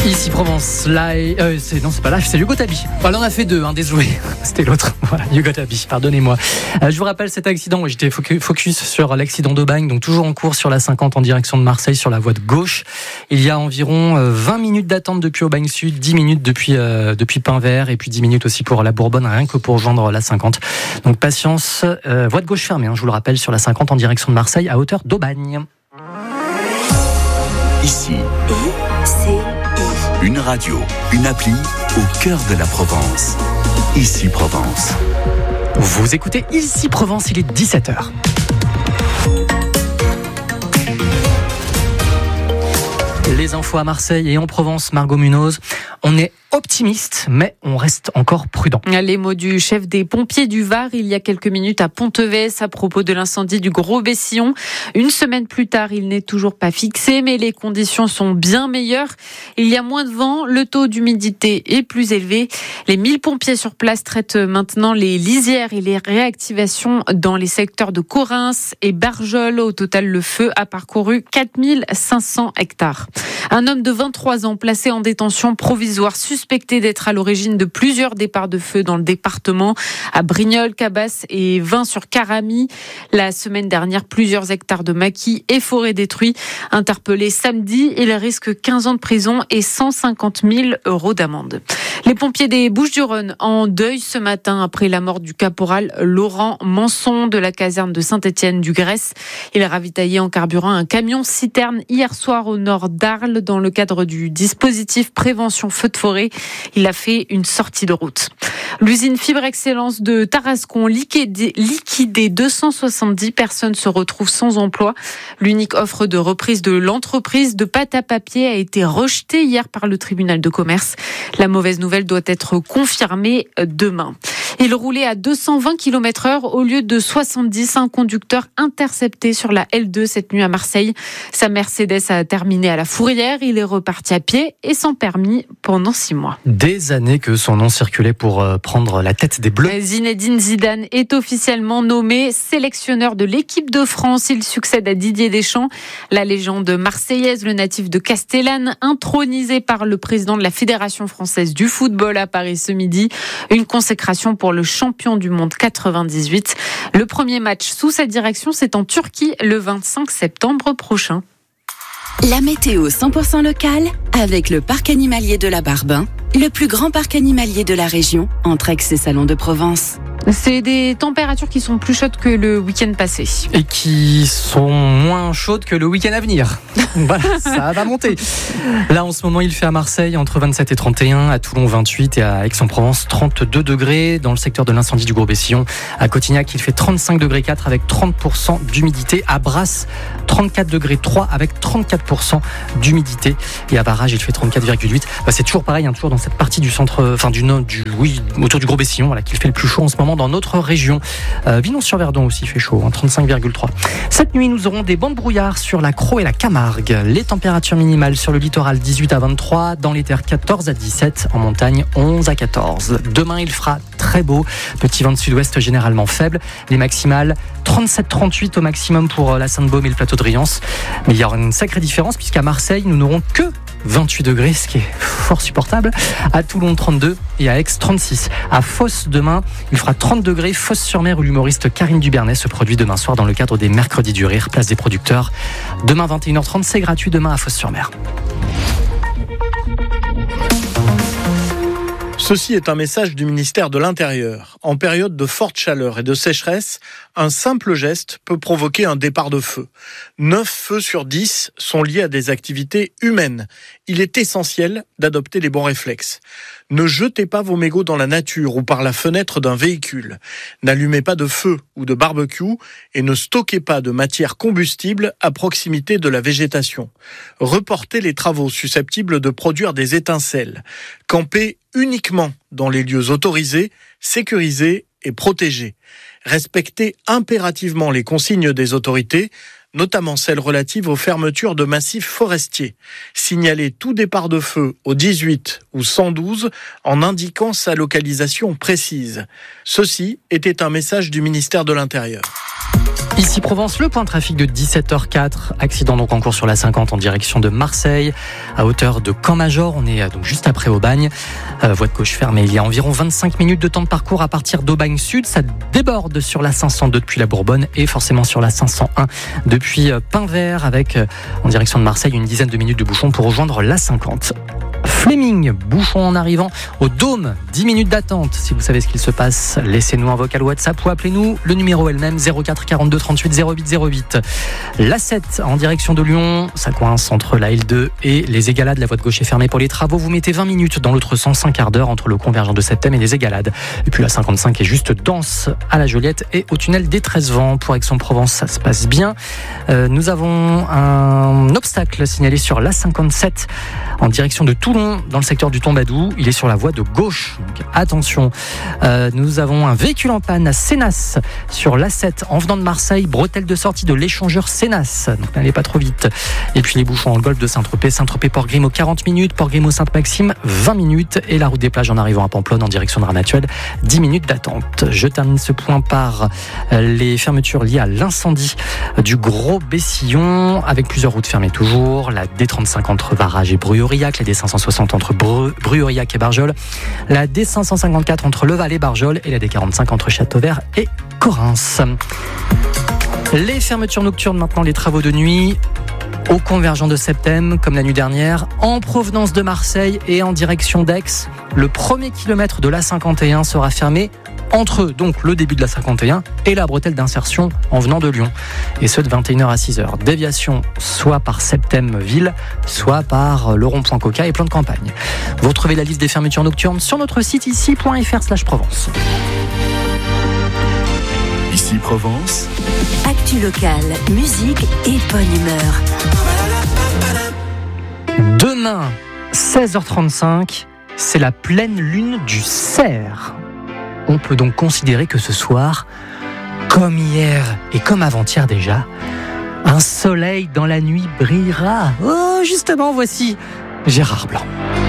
Ici Provence, live, c'est pas live, c'est You Got A Be. Voilà, on a fait deux, désolé, c'était l'autre. Voilà, You Got A Be, pardonnez-moi. Je vous rappelle cet accident, j'étais focus sur l'accident d'Aubagne, donc toujours en cours sur la 50 en direction de Marseille, sur la voie de gauche. Il y a environ 20 minutes d'attente depuis Aubagne Sud, 10 minutes depuis Pin-Vert, et puis 10 minutes aussi pour la Bourbonne, rien que pour rejoindre la 50. Donc patience, voie de gauche fermée, je vous le rappelle, sur la 50 en direction de Marseille, à hauteur d'Aubagne. Ici, une radio, une appli au cœur de la Provence. Ici Provence. Vous écoutez Ici Provence, il est 17h. Les infos à Marseille et en Provence, Margot Munoz. On est optimiste, mais on reste encore prudent. Les mots du chef des pompiers du Var il y a quelques minutes à Ponteves à propos de l'incendie du Gros Bessillon. Une semaine plus tard, il n'est toujours pas fixé, mais les conditions sont bien meilleures. Il y a moins de vent, le taux d'humidité est plus élevé. Les 1000 pompiers sur place traitent maintenant les lisières et les réactivations dans les secteurs de Corrins et Barjol. Au total, le feu a parcouru 4500 hectares. Un homme de 23 ans placé en détention provisoire suspecté d'être à l'origine de plusieurs départs de feu dans le département, à Brignoles, Cabas et Vins-sur-Caramie. La semaine dernière, plusieurs hectares de maquis et forêts détruits. Interpellé samedi, il risque 15 ans de prison et 150 000 € d'amende. Les pompiers des Bouches-du-Rhône en deuil ce matin après la mort du caporal Laurent Manson de la caserne de Saint-Étienne-du-Grèce. Il ravitaillait en carburant un camion-citerne hier soir au nord d'Arles dans le cadre du dispositif prévention feu de forêt. Il a fait une sortie de route. L'usine Fibre Excellence de Tarascon liquidée, 270 personnes se retrouvent sans emploi. L'unique offre de reprise de l'entreprise de pâte à papier a été rejetée hier par le tribunal de commerce. La mauvaise nouvelle doit être confirmée demain. Il roulait à 220 km/h au lieu de 70. Un conducteur intercepté sur la L2 cette nuit à Marseille. Sa Mercedes a terminé à la fourrière. Il est reparti à pied et sans permis pendant 6 mois. Des années que son nom circulait pour prendre la tête des Bleus. Zinedine Zidane est officiellement nommé sélectionneur de l'équipe de France. Il succède à Didier Deschamps. La légende marseillaise, le natif de Castellane, intronisé par le président de la Fédération française du football à Paris ce midi. Une consécration pour le champion du monde 98. Le premier match sous sa direction, c'est en Turquie le 25 septembre prochain. La météo 100% locale avec le parc animalier de la Barbin, le plus grand parc animalier de la région, entre Aix et Salon de Provence. C'est des températures qui sont plus chaudes que le week-end passé. Et qui sont moins chaudes que le week-end à venir. Voilà, ça va monter. Là, en ce moment, il fait à Marseille entre 27 et 31, à Toulon 28 et à Aix-en-Provence 32 degrés. Dans le secteur de l'incendie du Gros Bessillon, à Cotignac, il fait 35 degrés 4 avec 30% d'humidité. À Brasse, 34 degrés 3 avec 34% d'humidité. Et à Barrage, il fait 34,8. C'est toujours pareil, toujours dans cette partie du centre, autour du Gros Bessillon, voilà, qu'il fait le plus chaud en ce moment dans notre région. Vinon-sur-Verdon aussi fait chaud, 35,3. Cette nuit, nous aurons des bancs de brouillard sur la Crau et la Camargue. Les températures minimales sur le littoral 18 à 23, dans les terres 14 à 17, en montagne 11 à 14. Demain, il fera très beau, petit vent de sud-ouest généralement faible. Les maximales 37-38 au maximum pour la Sainte-Baume et le plateau de Riance. Mais il y aura une sacrée différence puisqu'à Marseille, nous n'aurons que 28 degrés, ce qui est fort supportable. À Toulon, 32 et à Aix, 36. À Fos, demain, il fera 30 degrés. Fos-sur-Mer, où l'humoriste Karine Dubernet se produit demain soir dans le cadre des Mercredis du Rire, place des producteurs. Demain, 21h30, c'est gratuit. Demain, à Fos-sur-Mer. Ceci est un message du ministère de l'Intérieur. En période de forte chaleur et de sécheresse, un simple geste peut provoquer un départ de feu. 9 feux sur 10 sont liés à des activités humaines. Il est essentiel d'adopter les bons réflexes. Ne jetez pas vos mégots dans la nature ou par la fenêtre d'un véhicule. N'allumez pas de feu ou de barbecue et ne stockez pas de matière combustible à proximité de la végétation. Reportez les travaux susceptibles de produire des étincelles. Campez uniquement dans les lieux autorisés, sécurisés et protégés. Respectez impérativement les consignes des autorités, notamment celles relatives aux fermetures de massifs forestiers. Signalez tout départ de feu au 18 ou 112 en indiquant sa localisation précise. Ceci était un message du ministère de l'Intérieur. Ici Provence, le point de trafic de 17h04. Accident donc en cours sur la 50 en direction de Marseille, à hauteur de Camp-Major. On est donc juste après Aubagne. Voie de gauche fermée. Il y a environ 25 minutes de temps de parcours à partir d'Aubagne Sud. Ça déborde sur la 502 depuis la Bourbonne et forcément sur la 501 depuis Pin-Vert, avec en direction de Marseille une dizaine de minutes de bouchon pour rejoindre la 50. Fleming, bouchon en arrivant au Dôme, 10 minutes d'attente. Si vous savez ce qu'il se passe, laissez-nous un vocal WhatsApp ou appelez-nous. Le numéro est le même, 04 42 38 08 08. La 7 en direction de Lyon, ça coince entre la L2 et les Égalades. La voie de gauche est fermée pour les travaux. Vous mettez 20 minutes dans l'autre sens, un quart d'heure entre le convergent de Septem et les Égalades. Et puis la 55 est juste dense à la Joliette et au tunnel des 13 vents. Pour Aix-en-Provence, ça se passe bien. Nous avons un obstacle signalé sur la 57 en direction de Toulon, dans le secteur du Tombadou. Il est sur la voie de gauche, donc attention. Nous avons un véhicule en panne à Sénas sur l'A7 en venant de Marseille, bretelle de sortie de l'échangeur Sénas, donc n'allez pas trop vite. Et puis les bouchons dans le golfe de Saint-Tropez, Saint-Tropez-Port-Grimaud 40 minutes, Port-Grimaud-Sainte-Maxime 20 minutes et la route des plages en arrivant à Pamplonne en direction de Ramatuelle, 10 minutes d'attente. Je termine ce point par les fermetures liées à l'incendie du Gros Bessillon, avec plusieurs routes fermées toujours, la D35 entre Varage et Bruy-Aurillac, la D560 entre Bruy-Aurillac et Barjol, la D554 entre Leval et Barjol et la D45 entre Châteauvert et Correns. Les fermetures nocturnes maintenant, les travaux de nuit au convergent de Septem, comme la nuit dernière, en provenance de Marseille et en direction d'Aix. Le premier kilomètre de l'A51 sera fermé entre donc le début de la 51 et la bretelle d'insertion en venant de Lyon. Et ce de 21h à 6h. Déviation soit par Septem-Ville, soit par le rond-point Coca et plan de campagne. Vous retrouvez la liste des fermetures nocturnes sur notre site ici.fr/Provence. Ici Provence. Actu locale, musique et bonne humeur. Demain, 16h35, c'est la pleine lune du Cerf. On peut donc considérer que ce soir, comme hier et comme avant-hier déjà, un soleil dans la nuit brillera. Oh, justement, voici Gérard Blanc.